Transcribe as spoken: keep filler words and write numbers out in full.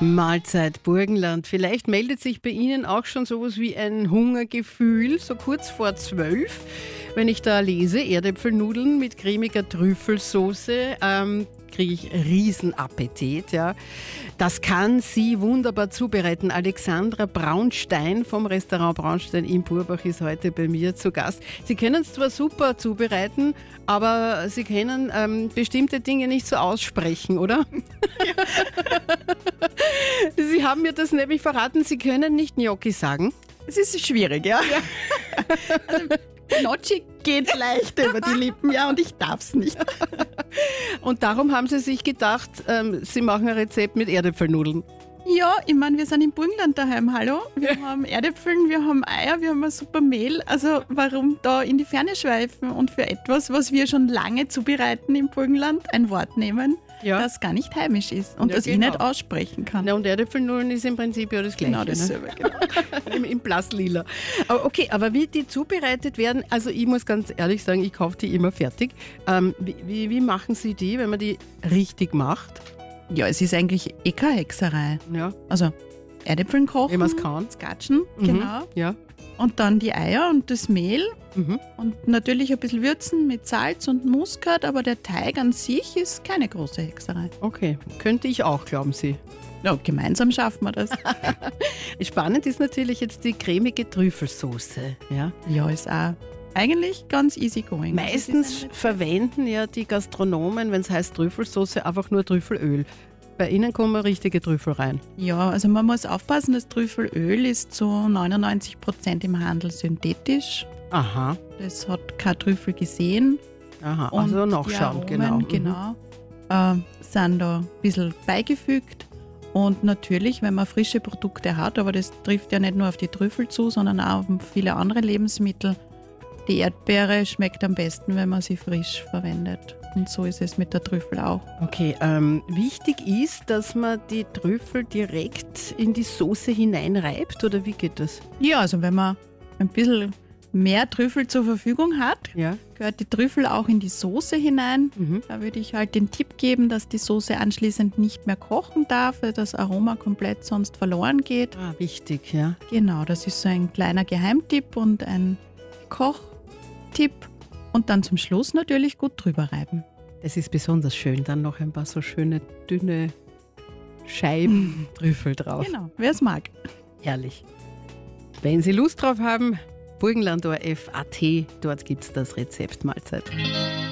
Mahlzeit Burgenland. Vielleicht meldet sich bei Ihnen auch schon sowas wie ein Hungergefühl, so kurz vor zwölf. Wenn ich da lese, Erdäpfelnudeln mit cremiger Trüffelsoße, ähm, kriege ich Riesenappetit. Ja. Das kann sie wunderbar zubereiten. Alexandra Braunstein vom Restaurant Braunstein in Burbach ist heute bei mir zu Gast. Sie können es zwar super zubereiten, aber Sie können ähm, bestimmte Dinge nicht so aussprechen, oder? Ja. Sie haben mir das nämlich verraten, Sie können nicht Gnocchi sagen. Es ist schwierig, ja. ja. Also, Gnocchi geht leicht über die Lippen, ja, und ich darf es nicht. Und darum haben Sie sich gedacht, ähm, Sie machen ein Rezept mit Erdäpfelnudeln. Ja, ich meine, wir sind im Burgenland daheim, hallo. Wir ja. haben Erdäpfeln, wir haben Eier, wir haben ein super Mehl. Also warum da in die Ferne schweifen und für etwas, was wir schon lange zubereiten im Burgenland, ein Wort nehmen, ja. das gar nicht heimisch ist und ja, das genau. ich nicht aussprechen kann. Na, und Erdäpfelnudeln ist im Prinzip ja das Gleiche. Genau dasselbe, ne? genau. Im, Im Blass-Lila. Aber okay, aber wie die zubereitet werden, also ich muss ganz ehrlich sagen, ich kaufe die immer fertig. Ähm, wie, wie, wie machen Sie die, wenn man die richtig macht? Ja, es ist eigentlich eh keine Hexerei. Ja. Also Erdäpfeln kochen, wie man es kann. Skatschen, mhm. genau. Ja. Und dann die Eier und das Mehl mhm. und natürlich ein bisschen würzen mit Salz und Muskat, aber der Teig an sich ist keine große Hexerei. Okay, könnte ich auch, glauben Sie? Ja, gemeinsam schaffen wir das. Spannend ist natürlich jetzt die cremige Trüffelsoße. Ja, ja ist auch eigentlich ganz easy going. Meistens verwenden ja die Gastronomen, wenn es heißt Trüffelsoße, einfach nur Trüffelöl. Bei Ihnen kommen richtige Trüffel rein. Ja, also man muss aufpassen, das Trüffelöl ist zu neunundneunzig Prozent im Handel synthetisch. Aha. Das hat kein Trüffel gesehen. Aha, also nachschauen, die Aromen, genau. genau äh, sind da ein bisschen beigefügt. Und natürlich, wenn man frische Produkte hat, aber das trifft ja nicht nur auf die Trüffel zu, sondern auch auf viele andere Lebensmittel. Die Erdbeere schmeckt am besten, wenn man sie frisch verwendet. Und so ist es mit der Trüffel auch. Okay, ähm, wichtig ist, dass man die Trüffel direkt in die Soße hineinreibt, oder wie geht das? Ja, also wenn man ein bisschen mehr Trüffel zur Verfügung hat, ja. gehört die Trüffel auch in die Soße hinein. Mhm. Da würde ich halt den Tipp geben, dass die Soße anschließend nicht mehr kochen darf, weil das Aroma komplett sonst verloren geht. Ah, wichtig, ja. Genau, das ist so ein kleiner Geheimtipp und ein Kochtipp. Und dann zum Schluss natürlich gut drüber reiben. Es ist besonders schön, dann noch ein paar so schöne, dünne Scheiben Trüffel drauf. Genau, wer es mag. Herrlich. Wenn Sie Lust drauf haben, Burgenland O R F Punkt A T, dort gibt es das Rezept Mahlzeit.